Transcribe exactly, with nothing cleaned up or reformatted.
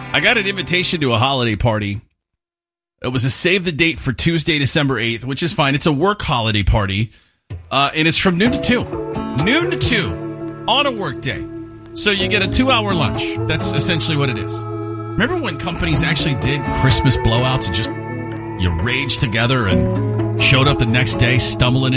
I got an invitation to a holiday party. It was a save the date for Tuesday, December eighth, which is fine. It's a work holiday party, uh, and it's from noon to two. Noon to two on a work day. So you get a two-hour lunch. That's essentially what it is. Remember when companies actually did Christmas blowouts and just you raged together and showed up the next day stumbling